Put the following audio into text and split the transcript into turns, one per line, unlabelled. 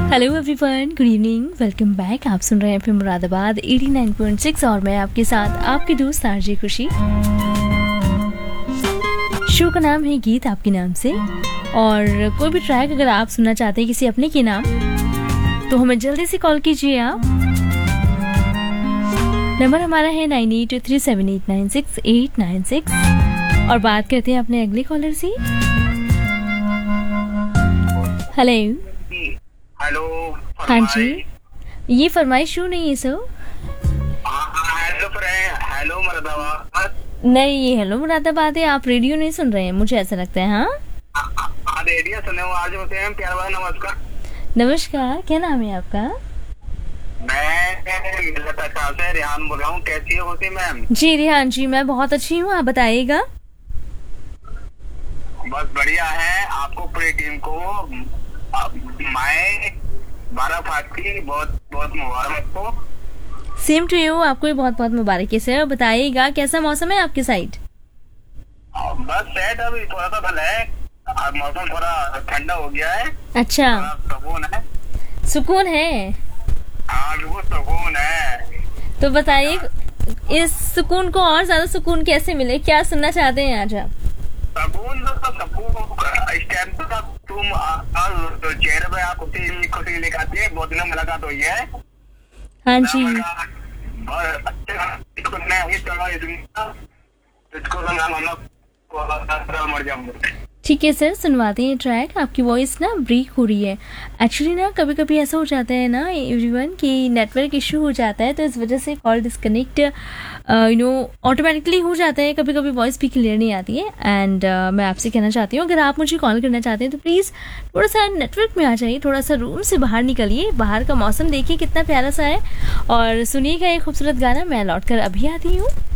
Hello everyone, good evening, welcome back. आप सुन रहे हैं फिर मुरादाबाद 89.6 और मैं आपके साथ आपकी दोस्त आरजे खुशी। शो का नाम है गीत आपके नाम से, और कोई भी ट्रैक अगर आप सुनना चाहते हैं किसी अपने के नाम तो हमें जल्दी से कॉल कीजिए आप। नंबर हमारा है 98237896 और बात करते हैं अपने अगले कॉलर से। हेलो।
हेलो।
हाँ जी, ये फरमाइश क्यों नहीं है सर?
हेलो मुरादाबाद।
नहीं, ये हेलो मुरादाबाद है, आप रेडियो नहीं सुन रहे हैं, मुझे ऐसा लगता है। हाँ
रेडियो सुने हो? आज होते हैं प्यार भाई, नमस्कार।
नमस्कार, क्या नाम है आपका?
मैं से रेहान बोल रहा हूँ। कैसी है होती मैम?
जी रेहान जी, मैं बहुत अच्छी हूँ, आप बताइएगा।
बस बढ़िया है। आपको पूरी टीम को मैं 12 फाट की बहुत बहुत मुबारक हो।
सेम टू यू, आपको भी बहुत बहुत मुबारक है सर। बताइएगा कैसा मौसम है आपके साइड?
बस सेट, अभी थोड़ा सा भला है, अब मौसम थोड़ा ठंडा हो गया है।
अच्छा,
सुकून है।
सुकून है?
हाँ बिल्कुल सुकून है।
तो बताइए इस सुकून को और ज्यादा सुकून कैसे मिले, क्या सुनना चाहते हैं आज आप?
सुकून तो सबको इस टाइम तो तुम चेहरे पे आप खुशी लेकर आती है। बहुत दिन मुलाकात हुई है।
हाँ जी। ठीक है सर, सुनवाते हैं ट्रैक। आपकी वॉइस ना ब्रेक हो रही है। एक्चुअली ना कभी कभी ऐसा हो जाता है ना एवरीवन कि नेटवर्क इशू हो जाता है, तो इस वजह से कॉल डिस्कनेक्ट ऑटोमेटिकली हो जाता है। कभी कभी वॉइस भी क्लियर नहीं आती है। एंड मैं आपसे कहना चाहती हूँ, अगर आप मुझे कॉल करना चाहते हैं तो प्लीज़ थोड़ा सा नेटवर्क में आ जाइए, थोड़ा सा रूम से बाहर निकलिए, बाहर का मौसम देखिए कितना प्यारा सा है, और सुनिएगा ये खूबसूरत गाना। मैं लौट कर अभी आती हूँ।